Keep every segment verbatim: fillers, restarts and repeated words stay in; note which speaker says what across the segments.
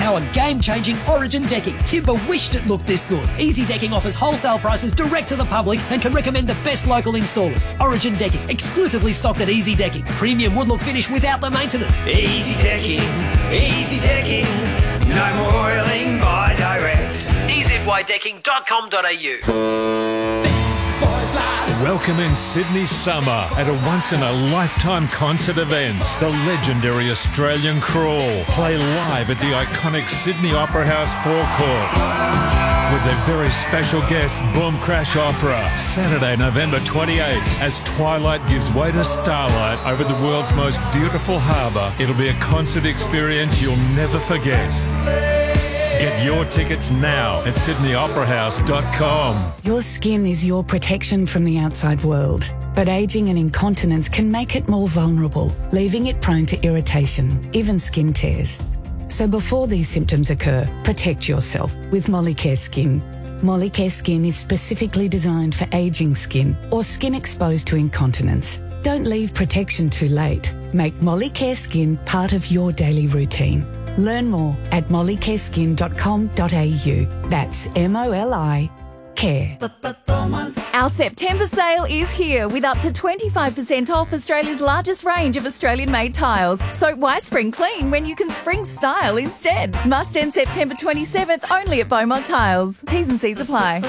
Speaker 1: our game-changing Origin decking. Timber wished it looked this good. Easy Decking offers wholesale prices direct to the public and can recommend the best local installers. Origin Decking, exclusively stocked at Easy Decking. Premium wood-look finish without the maintenance.
Speaker 2: Easy Decking, Easy Decking, no more oiling by direct.
Speaker 1: e z y decking dot com dot a u.
Speaker 3: Welcome in Sydney summer at a once-in-a-lifetime concert event. The legendary Australian Crawl play live at the iconic Sydney Opera House forecourt with their very special guest, Boom Crash Opera, Saturday, November twenty-eighth, as twilight gives way to starlight over the world's most beautiful harbour. It'll be a concert experience you'll never forget. Get your tickets now at sydney opera house dot com.
Speaker 4: Your skin is your protection from the outside world, but ageing and incontinence can make it more vulnerable, leaving it prone to irritation, even skin tears. So before these symptoms occur, protect yourself with Molicare Skin. Molicare Skin is specifically designed for ageing skin or skin exposed to incontinence. Don't leave protection too late. Make Molicare Skin part of your daily routine. Learn more at molicare skin dot com dot a u. That's M O L I care.
Speaker 5: Our September sale is here with up to twenty-five percent off Australia's largest range of Australian-made tiles. So why spring clean when you can spring style instead? Must end September twenty-seventh only at Beaumont Tiles. T's and C's apply.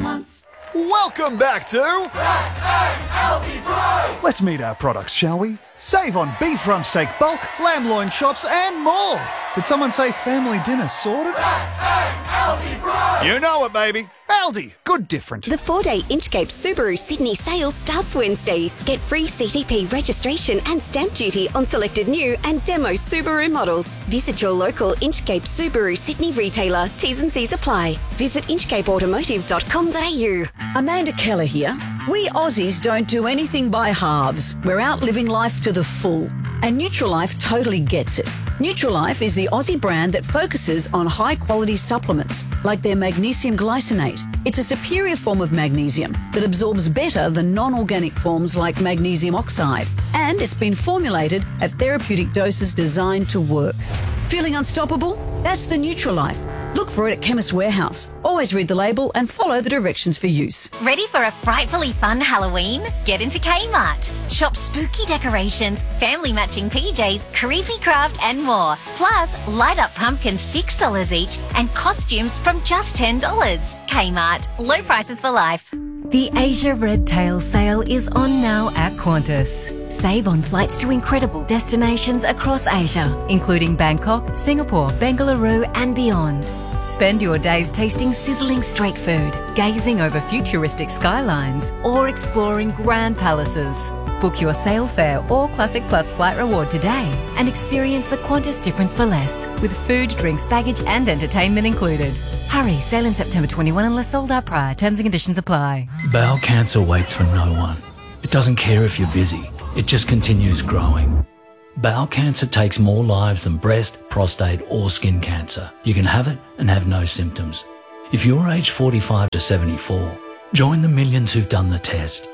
Speaker 6: Welcome back to
Speaker 2: S A L T Pros!
Speaker 6: Let's meet our products, shall we? Save on beef rump steak bulk, lamb loin chops and more. Did someone say family dinner sorted?
Speaker 2: S A L T Pros!
Speaker 6: You know it, baby. Aldi, good different.
Speaker 7: The four-day Inchcape Subaru Sydney sale starts Wednesday. Get free C T P registration and stamp duty on selected new and demo Subaru models. Visit your local Inchcape Subaru Sydney retailer. T's and C's apply. Visit inchcape automotive dot com dot a u.
Speaker 8: Amanda Keller here. We Aussies don't do anything by halves. We're out living life to the full. And Nutrilife totally gets it. Nutrilife is the Aussie brand that focuses on high-quality supplements, like their magnesium glycinate. It's a superior form of magnesium that absorbs better than non-organic forms like magnesium oxide. And it's been formulated at therapeutic doses designed to work. Feeling unstoppable? That's the Nutrilife. Look for it at Chemist Warehouse. Always read the label and follow the directions for use.
Speaker 9: Ready for a frightfully fun Halloween? Get into Kmart. Shop spooky decorations, family matching P Js, creepy craft and more. Plus, light up pumpkins six dollars each and costumes from just ten dollars. Kmart. Low prices for life.
Speaker 10: The Asia Red Tail sale is on now at Qantas. Save on flights to incredible destinations across Asia, including Bangkok, Singapore, Bengaluru and beyond. Spend your days tasting sizzling street food, gazing over futuristic skylines, or exploring grand palaces. Book your sail fare or Classic Plus flight reward today and experience the Qantas difference for less, with food, drinks, baggage and entertainment included. Hurry, sail in September twenty-first unless sold out prior. Terms and conditions apply.
Speaker 11: Bowel cancer waits for no one. It doesn't care if you're busy. It just continues growing. Bowel cancer takes more lives than breast, prostate or skin cancer. You can have it and have no symptoms. If you're aged forty-five to seventy-four, join the millions who've done the test.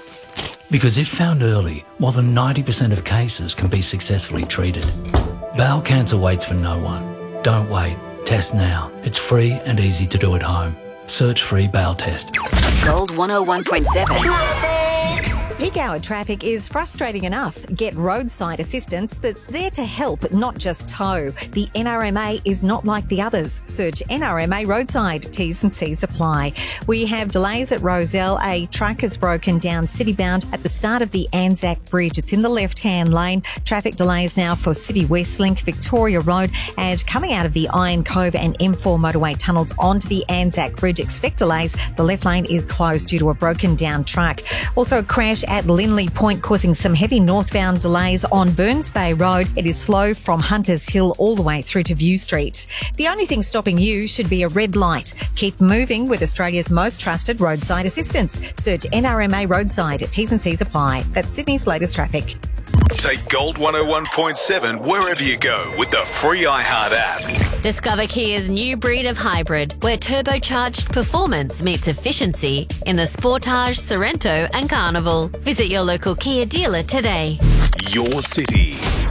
Speaker 11: Because if found early, more than ninety percent of cases can be successfully treated. Bowel cancer waits for no one. Don't wait. Test now. It's free and easy to do at home. Search free bowel test.
Speaker 12: Gold one oh one point seven.
Speaker 13: Peak hour traffic is frustrating enough. Get roadside assistance that's there to help, not just tow. The N R M A is not like the others. Search N R M A roadside. T's and C's apply. We have delays at Rozelle. A truck has broken down citybound at the start of the Anzac Bridge. It's in the left-hand lane. Traffic delays now for City West Link, Victoria Road, and coming out of the Iron Cove and M four motorway tunnels onto the Anzac Bridge. Expect delays. The left lane is closed due to a broken down truck. Also a crash at Linley Point causing some heavy northbound delays on Burns Bay Road. It is slow from Hunters Hill all the way through to View Street. The only thing stopping you should be a red light. Keep moving with Australia's most trusted roadside assistance. Search N R M A roadside. T's and C's apply. That's Sydney's latest traffic.
Speaker 14: Take Gold one oh one point seven wherever you go with the free iHeart app.
Speaker 15: Discover Kia's new breed of hybrid, where turbocharged performance meets efficiency in the Sportage, Sorento and Carnival. Visit your local Kia dealer today.
Speaker 14: Your city.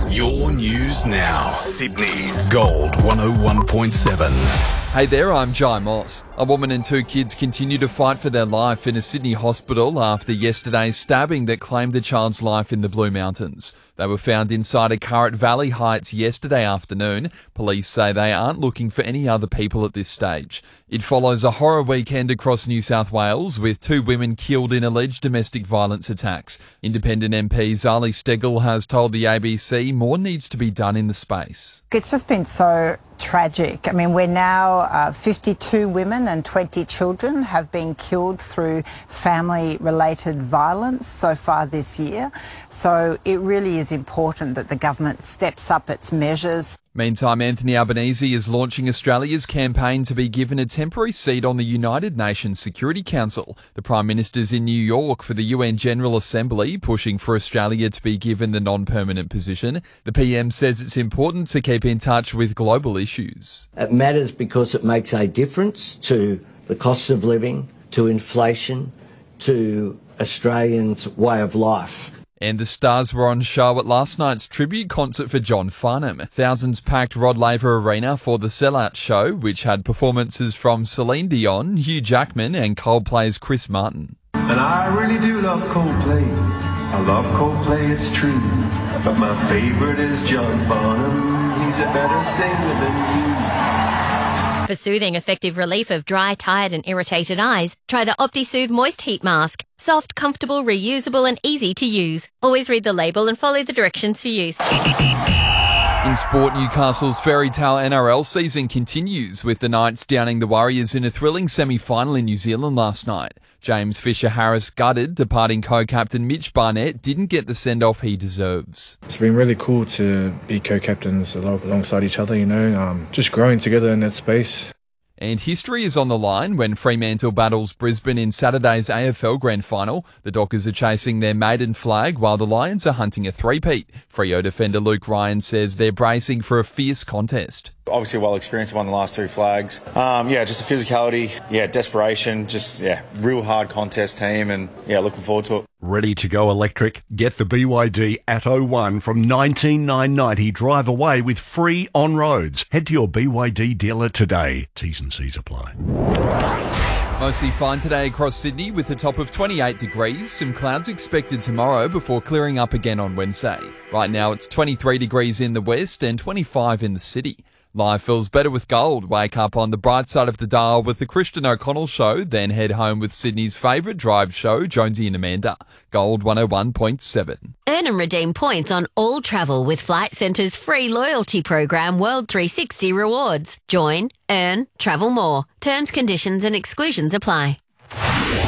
Speaker 14: Your news now. Sydney's Gold one oh one point seven.
Speaker 16: Hey there, I'm Jai Moss. A woman and two kids continue to fight for their life in a Sydney hospital after yesterday's stabbing that claimed the child's life in the Blue Mountains. They were found inside a car at Valley Heights yesterday afternoon. Police say they aren't looking for any other people at this stage. It follows a horror weekend across New South Wales with two women killed in alleged domestic violence attacks. Independent M P Zali Steggall has told the A B C more needs to be done in the space.
Speaker 17: It's just been so tragic. I mean, we're now uh, fifty-two women and twenty children have been killed through family-related violence so far this year. So it really is important that the government steps up its measures.
Speaker 16: Meantime, Anthony Albanese is launching Australia's campaign to be given a temporary seat on the United Nations Security Council. The Prime Minister's in New York for the U N General Assembly, pushing for Australia to be given the non-permanent position. The P M says it's important to keep in touch with global issues.
Speaker 18: It matters because it makes a difference to the cost of living, to inflation, to Australians' way of life.
Speaker 16: And the stars were on show at last night's tribute concert for John Farnham. Thousands packed Rod Laver Arena for the Sellout Show, which had performances from Celine Dion, Hugh Jackman and Coldplay's Chris Martin.
Speaker 19: And I really do love Coldplay. I love Coldplay, it's true. But my favourite is John Farnham. He's a better singer than you.
Speaker 15: For soothing, effective relief of dry, tired and irritated eyes, try the OptiSoothe Moist Heat Mask. Soft, comfortable, reusable and easy to use. Always read the label and follow the directions for use.
Speaker 16: In sport, Newcastle's fairy tale N R L season continues, with the Knights downing the Warriors in a thrilling semi-final in New Zealand last night. James Fisher-Harris gutted, departing co-captain Mitch Barnett didn't get the send-off he deserves.
Speaker 20: It's been really cool to be co-captains alongside each other, you know, um, just growing together in that space.
Speaker 16: And history is on the line when Fremantle battles Brisbane in Saturday's A F L Grand Final. The Dockers are chasing their maiden flag while the Lions are hunting a three-peat. Freo defender Luke Ryan says they're bracing for a fierce contest.
Speaker 21: Obviously well experienced, won the last two flags. Um, yeah, just the physicality, yeah, desperation, just, yeah, real hard contest team and, yeah, looking forward to it.
Speaker 22: Ready to go electric? Get the B Y D Atto one from nineteen nine ninety. Drive away with free on-roads. Head to your B Y D dealer today. T's and C's apply.
Speaker 16: Mostly fine today across Sydney with a top of twenty-eight degrees. Some clouds expected tomorrow before clearing up again on Wednesday. Right now it's twenty-three degrees in the west and twenty-five in the city. Life feels better with gold. Wake up on the bright side of the dial with the Christian O'Connell Show, then head home with Sydney's favourite drive show, Jonesy and Amanda. Gold one oh one point seven.
Speaker 15: Earn and redeem points on all travel with Flight Centre's free loyalty program World three sixty Rewards. Join, earn, travel more. Terms, conditions and exclusions apply.